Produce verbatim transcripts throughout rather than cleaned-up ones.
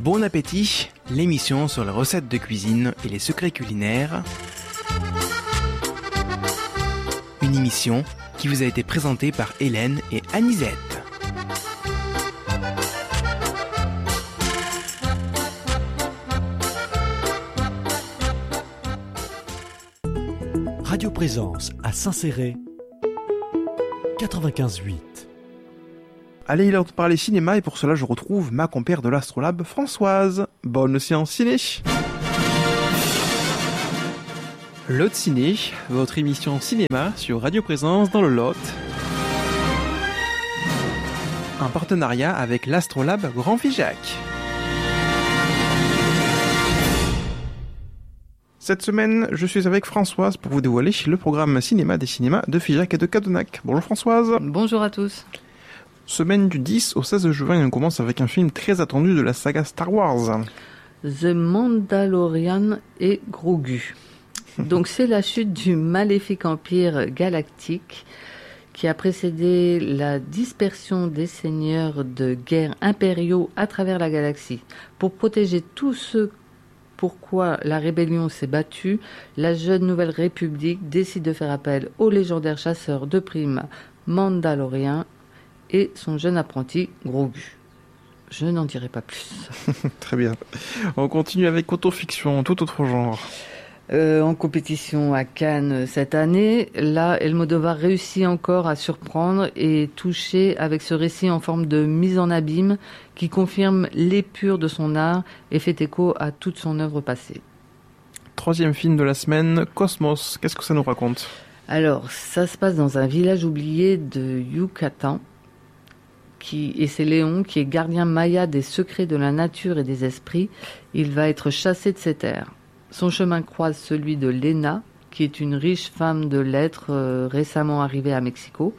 Bon appétit, l'émission sur les recettes de cuisine et les secrets culinaires. Une émission qui vous a été présentée par Hélène et Anisette. Radio Présence à Saint-Céré, quatre-vingt-quinze virgule huit. Allez, il est l'heure de parler cinéma et pour cela je retrouve ma compère de l'Astrolabe, Françoise. Bonne séance ciné. Lot Ciné, votre émission cinéma sur Radio Présence dans le Lot. Un partenariat avec l'Astrolabe Grand Figeac. Cette semaine, je suis avec Françoise pour vous dévoiler le programme cinéma des cinémas de Figeac et de Cadenac. Bonjour Françoise. Bonjour à tous. Semaine du dix au seize juin, on commence avec un film très attendu de la saga Star Wars. The Mandalorian et Grogu. Donc c'est la chute du maléfique empire galactique qui a précédé la dispersion des seigneurs de guerre impériaux à travers la galaxie. Pour protéger tous ceux pourquoi la rébellion s'est battue, la jeune Nouvelle République décide de faire appel au légendaire chasseur de primes Mandalorien et son jeune apprenti Grogu. Je n'en dirai pas plus. Très bien. On continue avec autofiction, tout autre genre. Euh, en compétition à Cannes cette année, là, Almodovar réussit encore à surprendre et toucher avec ce récit en forme de mise en abîme qui confirme l'épure de son art et fait écho à toute son œuvre passée. Troisième film de la semaine, Cosmos. Qu'est-ce que ça nous raconte ? Alors, ça se passe dans un village oublié de Yucatan. Qui, et c'est Léon qui est gardien maya des secrets de la nature et des esprits. Il va être chassé de ces terres. Son chemin croise celui de Lena, qui est une riche femme de lettres euh, récemment arrivée à Mexico.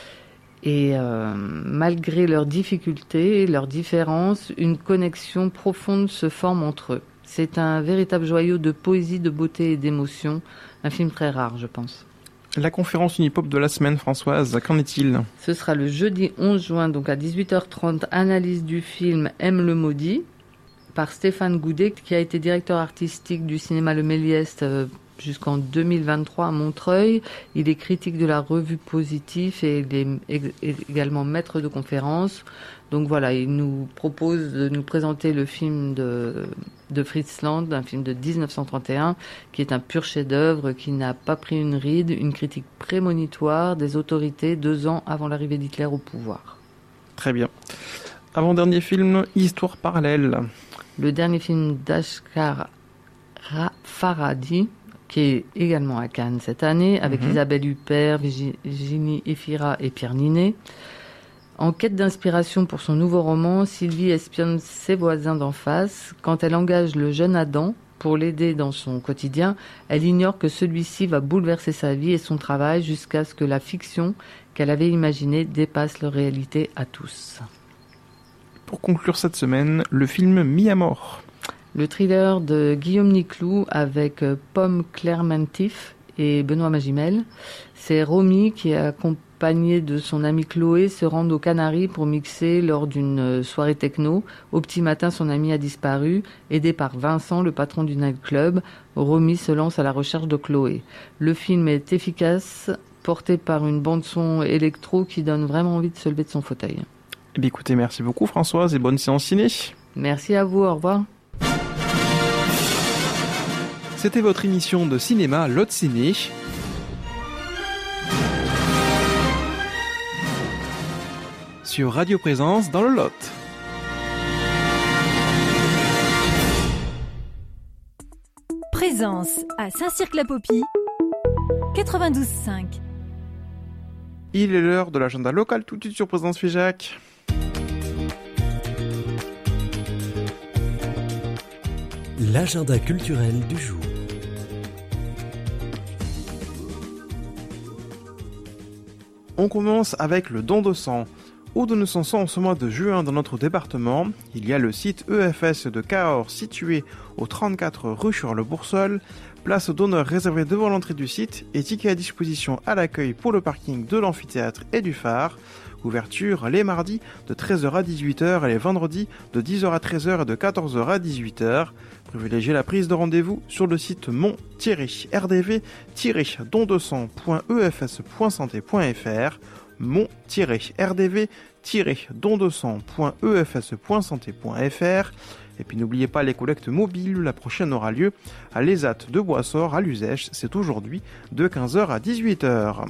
Et euh, malgré leurs difficultés et leurs différences, une connexion profonde se forme entre eux. C'est un véritable joyau de poésie, de beauté et d'émotion. Un film très rare, je pense. La conférence Unipop de la semaine, Françoise, qu'en est-il ? Ce sera le jeudi onze juin, donc à dix-huit heures trente, analyse du film M le Maudit, par Stéphane Goudet, qui a été directeur artistique du cinéma Le Méliès euh, jusqu'en deux mille vingt-trois à Montreuil. Il est critique de la revue Positif et il est également maître de conférence. Donc voilà, il nous propose de nous présenter le film de, de Fritz Lang, un film de dix-neuf cent trente et un, qui est un pur chef-d'œuvre, qui n'a pas pris une ride, une critique prémonitoire des autorités deux ans avant l'arrivée d'Hitler au pouvoir. Très bien. Avant-dernier film, Histoire parallèle. Le dernier film d'Ashghar Farhadi, qui est également à Cannes cette année, avec mm-hmm. Isabelle Huppert, Virginie Efira et Pierre Ninet. En quête d'inspiration pour son nouveau roman, Sylvie espionne ses voisins d'en face. Quand elle engage le jeune Adam pour l'aider dans son quotidien, elle ignore que celui-ci va bouleverser sa vie et son travail jusqu'à ce que la fiction qu'elle avait imaginée dépasse leur réalité à tous. Pour conclure cette semaine, le film Mis à mort. Le thriller de Guillaume Niclou avec Pomme Clermentif et Benoît Magimel. C'est Romy qui est accompagnée de son amie Chloé se rendent aux Canaries pour mixer lors d'une soirée techno. Au petit matin, son amie a disparu. Aidé par Vincent, le patron du nightclub, Romy se lance à la recherche de Chloé. Le film est efficace, porté par une bande-son électro qui donne vraiment envie de se lever de son fauteuil. Eh bien, écoutez, merci beaucoup Françoise et bonne séance ciné. Merci à vous, au revoir. C'était votre émission de cinéma Lot Ciné. Sur Radio Présence dans le Lot. Présence à Saint-Cirque-la-Popie, quatre-vingt-douze virgule cinq. Il est l'heure de l'agenda local tout de suite sur Présence Figeac. L'agenda culturel du jour. On commence avec le don de sang. Où donne-son sang en ce mois de juin dans notre département? Il y a le site E F S de Cahors situé au trente-quatre rue Charles-Boursol. Place aux donneurs réservée devant l'entrée du site et tickets à disposition à l'accueil pour le parking de l'amphithéâtre et du phare. Ouverture les mardis de treize heures à dix-huit heures et les vendredis de dix heures à treize heures et de quatorze heures à dix-huit heures. Privilégiez la prise de rendez-vous sur le site mon tiret r d v tiret don deux cents point e f s point santé point f r, mon tiret r d v tiret don deux cents point e f s point santé point f r. Et puis n'oubliez pas les collectes mobiles, la prochaine aura lieu à l'E S A T de Boissor à Luzèche, c'est aujourd'hui de quinze heures à dix-huit heures.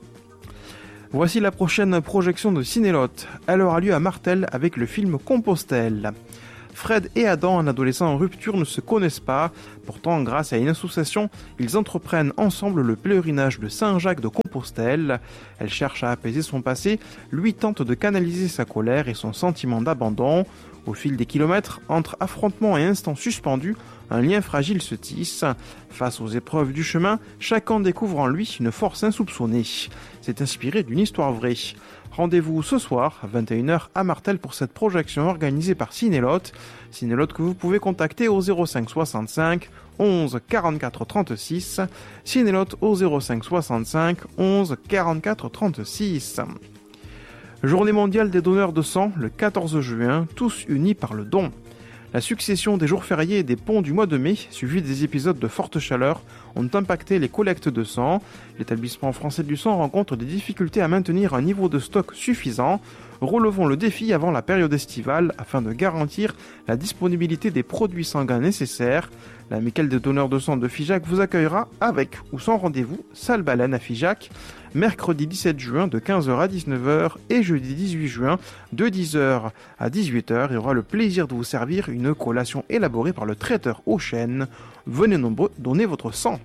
Voici la prochaine projection de Cinélotte. Elle aura lieu à Martel avec le film Compostelle. Fred et Adam, un adolescent en rupture, ne se connaissent pas. Pourtant, grâce à une association, ils entreprennent ensemble le pèlerinage de Saint-Jacques de Compostelle. Elle cherche à apaiser son passé, lui tente de canaliser sa colère et son sentiment d'abandon. Au fil des kilomètres, entre affrontements et instants suspendus, un lien fragile se tisse. Face aux épreuves du chemin, chacun découvre en lui une force insoupçonnée. C'est inspiré d'une histoire vraie. Rendez-vous ce soir, à vingt et une heures à Martel pour cette projection organisée par Cinélotte. Cinélotte que vous pouvez contacter au zéro cinq soixante-cinq onze quarante-quatre trente-six. Cinélotte au zéro cinq soixante-cinq onze quarante-quatre trente-six. Journée mondiale des donneurs de sang, le quatorze juin, tous unis par le don. La succession des jours fériés et des ponts du mois de mai, suivis des épisodes de forte chaleur, ont impacté les collectes de sang. L'établissement français du sang rencontre des difficultés à maintenir un niveau de stock suffisant. Relevons le défi avant la période estivale afin de garantir la disponibilité des produits sanguins nécessaires. L'amicale des donneurs de sang de Figeac vous accueillera avec ou sans rendez-vous, salle Baleine à Figeac, mercredi dix-sept juin de quinze heures à dix-neuf heures et jeudi dix-huit juin de dix heures à dix-huit heures. Il y aura le plaisir de vous servir une collation élaborée par le traiteur aux chênes. Venez nombreux donner votre sang.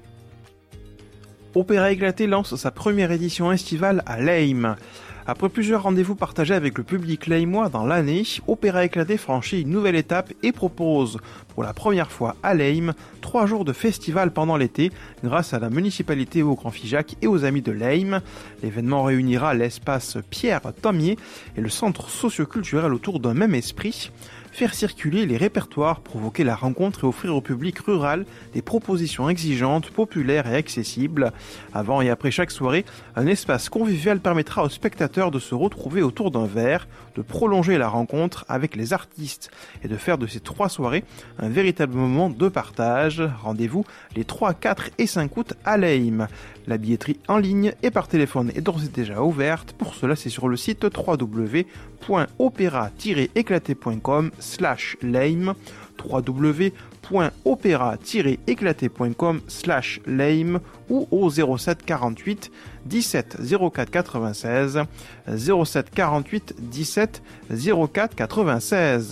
Opéra Éclaté lance sa première édition estivale à Leim. Après plusieurs rendez-vous partagés avec le public leimois dans l'année, Opéra Éclaté franchit une nouvelle étape et propose, pour la première fois à Leim, trois jours de festival pendant l'été, grâce à la municipalité au Grand Figeac et aux amis de Leim. L'événement réunira l'espace Pierre Thomier et le centre socio-culturel autour d'un même esprit. Faire circuler les répertoires, provoquer la rencontre et offrir au public rural des propositions exigeantes, populaires et accessibles. Avant et après chaque soirée, un espace convivial permettra aux spectateurs de se retrouver autour d'un verre, de prolonger la rencontre avec les artistes et de faire de ces trois soirées un véritable moment de partage. Rendez-vous les trois, quatre et cinq août à Leim. La billetterie en ligne et par téléphone est d'ores et déjà ouverte. Pour cela, c'est sur le site w w w point opéra tiret éclaté point com slash Leim, w w w point opéra tiret éclaté point com slash Leim ou au zéro sept quarante-huit dix-sept zéro quatre quatre-vingt-seize, zéro sept quarante-huit dix-sept zéro quatre quatre-vingt-seize.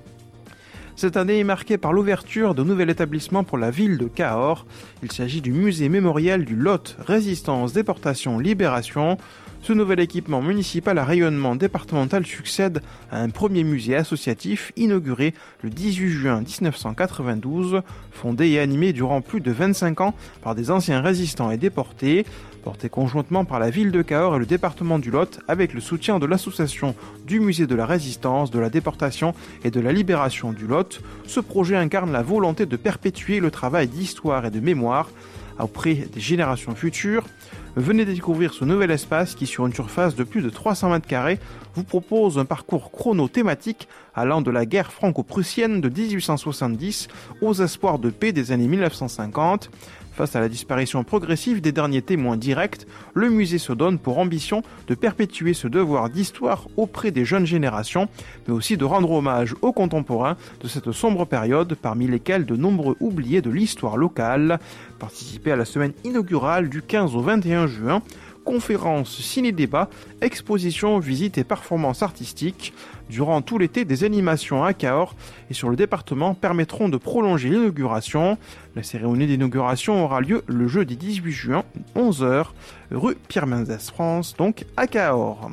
Cette année est marquée par l'ouverture d'un nouvel établissement pour la ville de Cahors. Il s'agit du musée mémorial du Lot, Résistance, Déportation, Libération. Ce nouvel équipement municipal à rayonnement départemental succède à un premier musée associatif inauguré le dix-huit juin mille neuf cent quatre-vingt-douze, fondé et animé durant plus de vingt-cinq ans par des anciens résistants et déportés, porté conjointement par la ville de Cahors et le département du Lot avec le soutien de l'association du musée de la Résistance, de la Déportation et de la Libération du Lot. Ce projet incarne la volonté de perpétuer le travail d'histoire et de mémoire auprès des générations futures. Venez découvrir ce nouvel espace qui, sur une surface de plus de trois cents mètres carrés, vous propose un parcours chrono-thématique allant de la guerre franco-prussienne de dix-huit cent soixante-dix aux espoirs de paix des années mille neuf cent cinquante. Face à la disparition progressive des derniers témoins directs, le musée se donne pour ambition de perpétuer ce devoir d'histoire auprès des jeunes générations, mais aussi de rendre hommage aux contemporains de cette sombre période, parmi lesquels de nombreux oubliés de l'histoire locale. Participez à la semaine inaugurale du quinze au vingt et un juin. Conférences, ciné-débats, expositions, visites et performances artistiques. Durant tout l'été, des animations à Cahors et sur le département permettront de prolonger l'inauguration. La cérémonie d'inauguration aura lieu le jeudi dix-huit juin, onze heures, rue Pierre-Mendès France, donc à Cahors.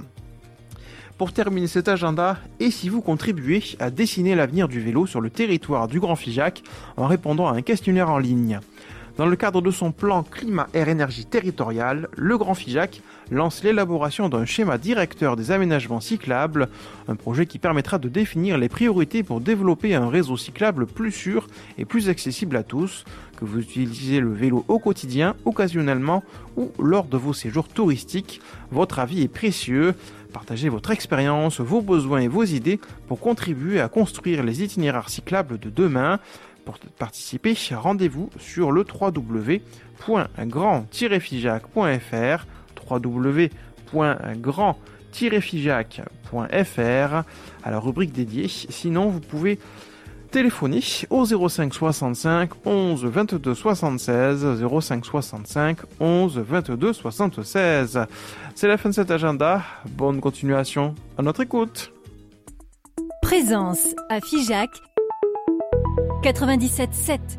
Pour terminer cet agenda, et si vous contribuez à dessiner l'avenir du vélo sur le territoire du Grand Figeac en répondant à un questionnaire en ligne. Dans le cadre de son plan climat-air-énergie territorial, le Grand Figeac lance l'élaboration d'un schéma directeur des aménagements cyclables, un projet qui permettra de définir les priorités pour développer un réseau cyclable plus sûr et plus accessible à tous, que vous utilisez le vélo au quotidien, occasionnellement ou lors de vos séjours touristiques. Votre avis est précieux. Partagez votre expérience, vos besoins et vos idées pour contribuer à construire les itinéraires cyclables de demain. Pour participer, rendez-vous sur le w w w point grand tiret figeac point f r, w w w point grand tiret figeac point f r, à la rubrique dédiée. Sinon, vous pouvez téléphoner au zéro cinq soixante-cinq onze vingt-deux soixante-seize, zéro cinq soixante-cinq onze vingt-deux soixante-seize. C'est la fin de cet agenda. Bonne continuation à notre écoute. Présence à Figeac quatre-vingt-dix-sept sept.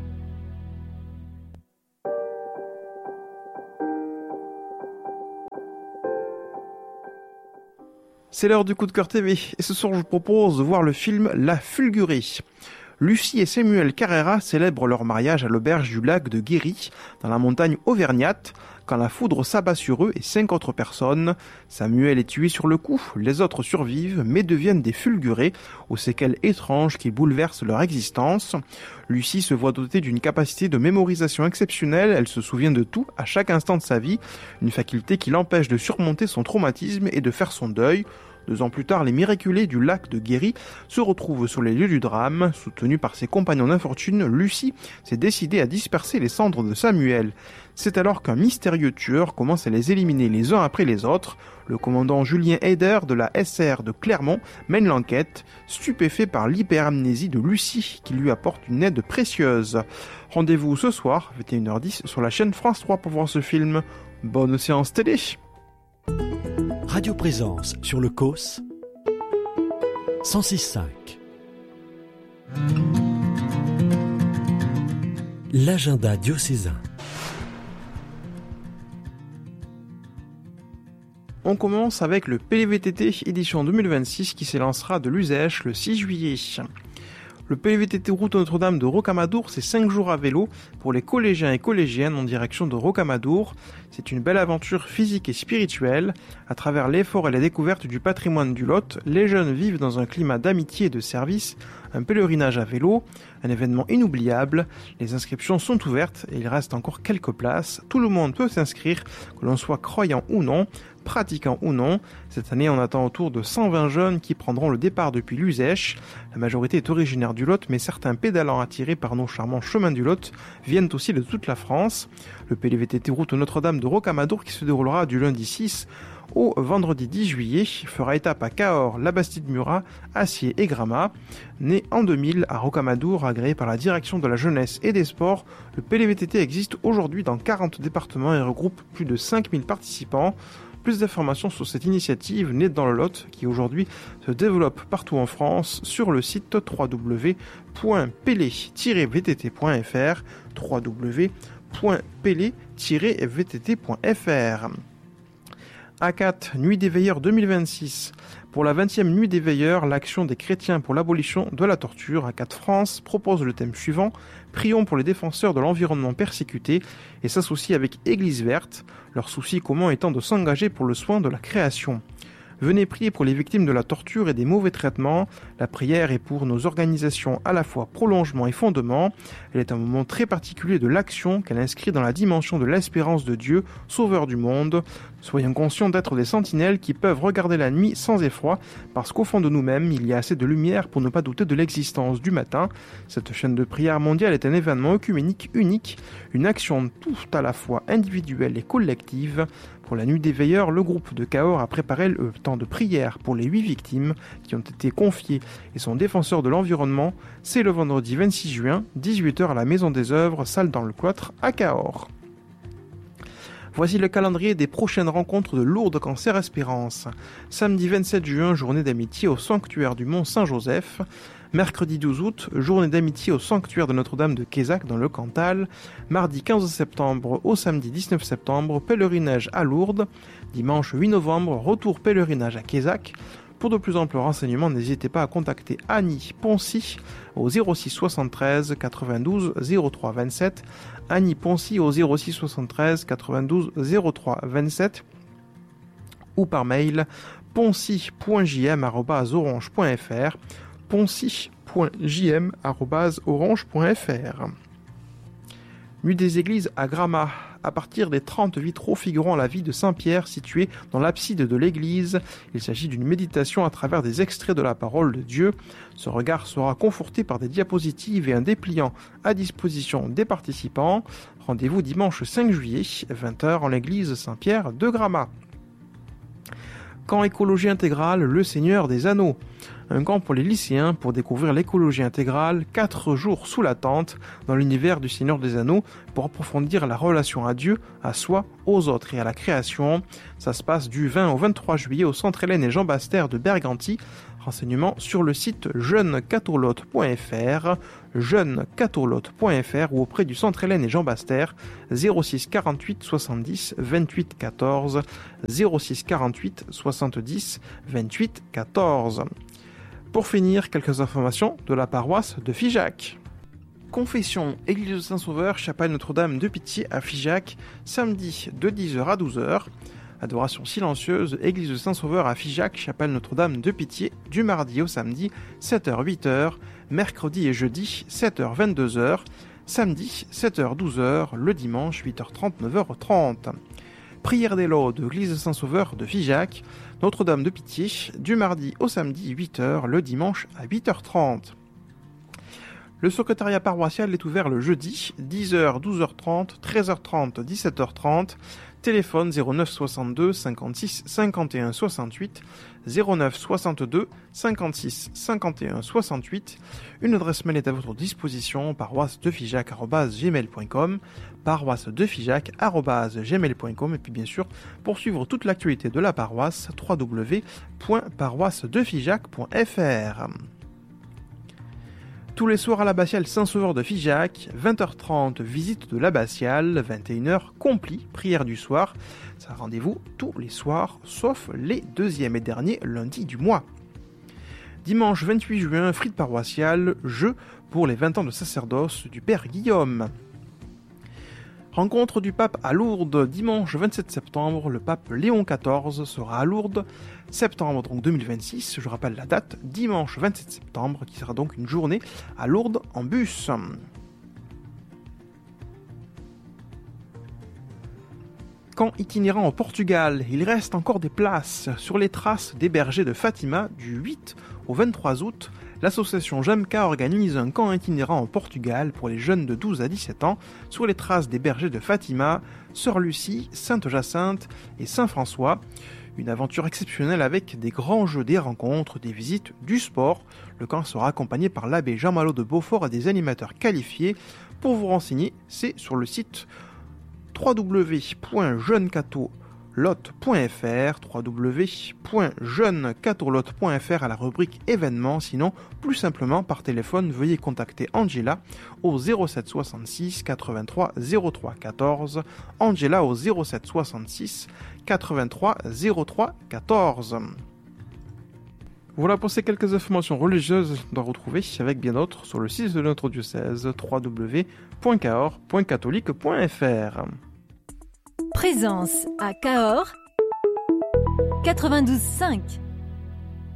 C'est l'heure du coup de cœur T V et ce soir je vous propose de voir le film La Fulgurée. Lucie et Samuel Carrera célèbrent leur mariage à l'auberge du lac de Guéry, dans la montagne auvergnate, quand la foudre s'abat sur eux et cinq autres personnes. Samuel est tué sur le coup, les autres survivent, mais deviennent des fulgurés, aux séquelles étranges qui bouleversent leur existence. Lucie se voit dotée d'une capacité de mémorisation exceptionnelle, elle se souvient de tout à chaque instant de sa vie, une faculté qui l'empêche de surmonter son traumatisme et de faire son deuil. Deux ans plus tard, les miraculés du lac de Guéry se retrouvent sur les lieux du drame. Soutenue par ses compagnons d'infortune, Lucie s'est décidée à disperser les cendres de Samuel. C'est alors qu'un mystérieux tueur commence à les éliminer les uns après les autres. Le commandant Julien Heider de la S R de Clermont mène l'enquête, stupéfait par l'hyperamnésie de Lucie qui lui apporte une aide précieuse. Rendez-vous ce soir, vingt et une heures dix, sur la chaîne France trois pour voir ce film. Bonne séance télé. Radio Présence sur le C O S cent six cinq. L'agenda diocésain. On commence avec le P L V T T édition deux mille vingt-six qui s'élancera de l'Uzèche le six juillet. Le P L V T T route Notre-Dame de Rocamadour, c'est cinq jours à vélo pour les collégiens et collégiennes en direction de Rocamadour. C'est une belle aventure physique et spirituelle. À travers l'effort et la découverte du patrimoine du Lot, les jeunes vivent dans un climat d'amitié et de service, un pèlerinage à vélo, un événement inoubliable. Les inscriptions sont ouvertes et il reste encore quelques places. Tout le monde peut s'inscrire, que l'on soit croyant ou non, pratiquant ou non. Cette année, on attend autour de cent vingt jeunes qui prendront le départ depuis l'Uzèche. La majorité est originaire du Lot, mais certains pédalants attirés par nos charmants chemins du Lot viennent aussi de toute la France. Le P L V T T route Notre-Dame de Rocamadour, qui se déroulera du lundi six au vendredi dix juillet, fera étape à Cahors, la Bastide-Murat, Acier et Gramat. Né en deux mille à Rocamadour, agréé par la direction de la jeunesse et des sports, le P L V T T existe aujourd'hui dans quarante départements et regroupe plus de cinq mille participants. Plus d'informations sur cette initiative née dans le Lot qui aujourd'hui se développe partout en France sur le site w w w point p l tiret v t t point f r, w w w point p l tiret v t t point f r. A quatre, Nuit des Veilleurs deux mille vingt-six. Pour la vingtième Nuit des Veilleurs, l'Action des chrétiens pour l'abolition de la torture, A quatre France, propose le thème suivant: Prions pour les défenseurs de l'environnement persécuté, et s'associe avec Église Verte, leur souci commun étant de s'engager pour le soin de la création. Venez prier pour les victimes de la torture et des mauvais traitements. La prière est pour nos organisations à la fois prolongement et fondement. Elle est un moment très particulier de l'action qu'elle inscrit dans la dimension de l'espérance de Dieu, sauveur du monde. Soyons conscients d'être des sentinelles qui peuvent regarder la nuit sans effroi, parce qu'au fond de nous-mêmes, il y a assez de lumière pour ne pas douter de l'existence du matin. Cette chaîne de prière mondiale est un événement œcuménique unique, une action tout à la fois individuelle et collective. Pour la Nuit des Veilleurs, le groupe de Cahors a préparé le temps de prière pour les huit victimes qui ont été confiées et sont défenseurs de l'environnement. C'est le vendredi vingt-six juin, dix-huit heures à la Maison des Œuvres, salle dans le Cloître à Cahors. Voici le calendrier des prochaines rencontres de Lourdes Cancer Espérance. Samedi vingt-sept juin, journée d'amitié au sanctuaire du Mont Saint-Joseph. Mercredi douze août, journée d'amitié au sanctuaire de Notre-Dame de Quézac dans le Cantal. Mardi quinze septembre au samedi dix-neuf septembre, pèlerinage à Lourdes. Dimanche huit novembre, retour pèlerinage à Quézac. Pour de plus amples renseignements, n'hésitez pas à contacter Annie Poncy au zéro six soixante-treize quatre-vingt-douze zéro trois vingt-sept. Annie Poncy au zéro six soixante-treize quatre-vingt-douze zéro trois vingt-sept ou par mail poncy point j m arobase orange point f r poncy point j m arobase orange point f r. Nuit des églises à Gramat. À partir des trente vitraux figurant la vie de Saint-Pierre situés dans l'abside de l'église, il s'agit d'une méditation à travers des extraits de la parole de Dieu. Ce regard sera conforté par des diapositives et un dépliant à disposition des participants. Rendez-vous dimanche cinq juillet, vingt heures, en l'église Saint-Pierre de Gramat. Camp écologie intégrale, le Seigneur des Anneaux. Un camp pour les lycéens pour découvrir l'écologie intégrale, quatre jours sous la tente dans l'univers du Seigneur des Anneaux pour approfondir la relation à Dieu, à soi, aux autres et à la création. Ça se passe du vingt au vingt-trois juillet au Centre Hélène et Jean Baster de Berganti. Renseignements sur le site jeune catolote point f r, jeune catolote point f r ou auprès du Centre Hélène et Jean Baster, zéro six quarante-huit soixante-dix vingt-huit quatorze, zéro six quarante-huit soixante-dix vingt-huit quatorze. Pour finir, quelques informations de la paroisse de Figeac. Confession, église de Saint-Sauveur, chapelle Notre-Dame de Pitié à Figeac, samedi de dix heures à douze heures. Adoration silencieuse, église de Saint-Sauveur à Figeac, chapelle Notre-Dame de Pitié, du mardi au samedi, sept heures huit heures, mercredi et jeudi, sept heures vingt-deux heures, samedi, sept heures douze heures, le dimanche, huit heures trente, neuf heures trente. Prière des Laudes, église de Saint-Sauveur de Figeac, Notre-Dame de Pitié, du mardi au samedi, huit heures, le dimanche à huit heures trente. Le secrétariat paroissial est ouvert le jeudi, dix heures, douze heures trente, treize heures trente, dix-sept heures trente. Téléphone zéro neuf soixante-deux cinquante-six cinquante et un soixante-huit, zéro neuf soixante-deux cinquante-six cinquante et un soixante-huit. Une adresse mail est à votre disposition, paroisse de figeac arobase gmail point com, paroisse de figeac arobase gmail point com. Et puis bien sûr, pour suivre toute l'actualité de la paroisse, w w w point paroisse de figeac point f r. Tous les soirs à l'abbatiale Saint-Sauveur de Figeac, vingt heures trente, visite de l'abbatiale, vingt et une heures, compli, prière du soir. Ça rendez-vous tous les soirs, sauf les deuxième et derniers lundis du mois. Dimanche vingt-huit juin, frite paroissiale, jeu pour les vingt ans de sacerdoce du Père Guillaume. Rencontre du pape à Lourdes, dimanche vingt-sept septembre, le pape Léon quatorze sera à Lourdes, septembre donc deux mille vingt-six, je rappelle la date, dimanche vingt-sept septembre, qui sera donc une journée à Lourdes en bus. Camp itinérant au Portugal, il reste encore des places sur les traces des bergers de Fatima du huit au vingt-trois août. L'association Jamka organise un camp itinérant au Portugal pour les jeunes de douze à dix-sept ans sur les traces des bergers de Fatima, Sœur Lucie, Sainte-Jacinthe et Saint-François. Une aventure exceptionnelle avec des grands jeux, des rencontres, des visites, du sport. Le camp sera accompagné par l'abbé Jean Malo de Beaufort et des animateurs qualifiés. Pour vous renseigner, c'est sur le site w w w point jeune catolote point f r, w w w point jeune catolote point f r à la rubrique événements. Sinon, plus simplement par téléphone, veuillez contacter Angela au zéro sept soixante-six quatre-vingt-trois zéro trois quatorze, Angela au zéro sept soixante-six quatre-vingt-trois zéro trois quatorze. Voilà pour ces quelques informations religieuses à retrouver avec bien d'autres sur le site de notre diocèse w w w point cahors point catholique point f r. Présence à Cahors quatre-vingt-douze virgule cinq.